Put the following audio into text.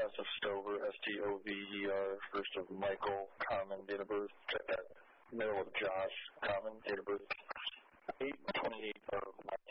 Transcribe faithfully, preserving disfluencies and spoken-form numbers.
S of Stover, S T O V E R, first of Michael, common, date of birth, check that. Middle of Josh, common, date of birth, eight twenty-eight of